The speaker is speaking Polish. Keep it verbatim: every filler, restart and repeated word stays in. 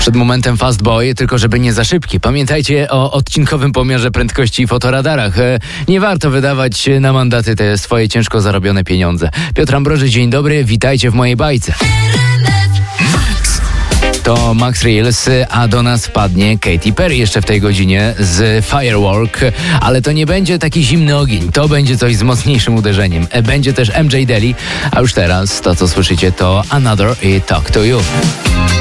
Przed momentem Fast Boy, tylko żeby nie za szybki. Pamiętajcie o odcinkowym pomiarze prędkości i fotoradarach. E, nie warto wydawać na mandaty te swoje ciężko zarobione pieniądze. Piotr Ambroży, dzień dobry, witajcie w mojej bajce. To Max Reels, a do nas wpadnie Katy Perry jeszcze w tej godzinie z Firework, ale to nie będzie taki zimny ogień, to będzie coś z mocniejszym uderzeniem. Będzie też M J Daly, a już teraz to, co słyszycie, to Another i Talk to You.